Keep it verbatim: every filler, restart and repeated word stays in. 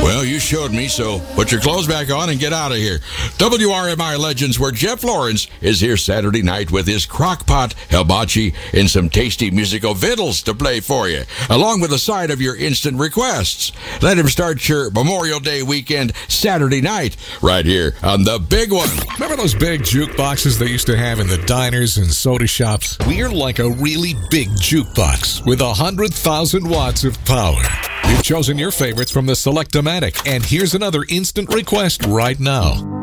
Well, you showed me, so put your clothes back on and get out of here. W R M I Legends, where Jeff Lawrence is here Saturday night with his crockpot hibachi and some tasty musical vittles to play for you, along with a side of your instant requests. Let him start your Memorial Day weekend Saturday night right here on The Big One. Remember those big jukeboxes they used to have in the diners and soda shops? We're like a really big jukebox with one hundred thousand watts of power. You've chosen your favorites from the Select-O-Matic, and here's another instant request right now.